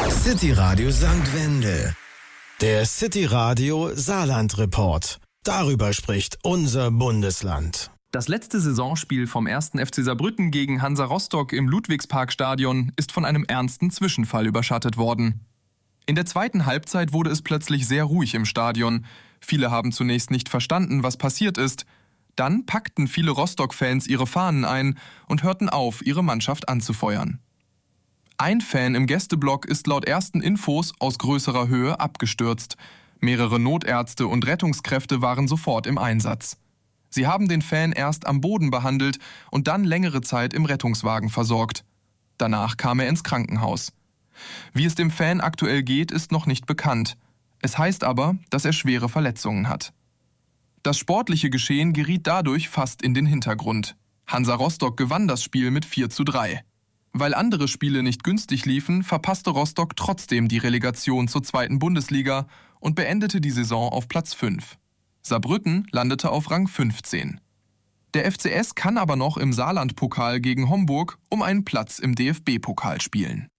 City Radio St. Wendel. Der City Radio Saarland Report. Darüber spricht unser Bundesland. Das letzte Saisonspiel vom 1. FC Saarbrücken gegen Hansa Rostock im Ludwigsparkstadion ist von einem ernsten Zwischenfall überschattet worden. In der zweiten Halbzeit wurde es plötzlich sehr ruhig im Stadion. Viele haben zunächst nicht verstanden, was passiert ist. Dann packten viele Rostock-Fans ihre Fahnen ein und hörten auf, ihre Mannschaft anzufeuern. Ein Fan im Gästeblock ist laut ersten Infos aus größerer Höhe abgestürzt. Mehrere Notärzte und Rettungskräfte waren sofort im Einsatz. Sie haben den Fan erst am Boden behandelt und dann längere Zeit im Rettungswagen versorgt. Danach kam er ins Krankenhaus. Wie es dem Fan aktuell geht, ist noch nicht bekannt. Es heißt aber, dass er schwere Verletzungen hat. Das sportliche Geschehen geriet dadurch fast in den Hintergrund. Hansa Rostock gewann das Spiel mit 4:3. Weil andere Spiele nicht günstig liefen, verpasste Rostock trotzdem die Relegation zur 2. Bundesliga und beendete die Saison auf Platz 5. Saarbrücken landete auf Rang 15. Der FCS kann aber noch im Saarland-Pokal gegen Homburg um einen Platz im DFB-Pokal spielen.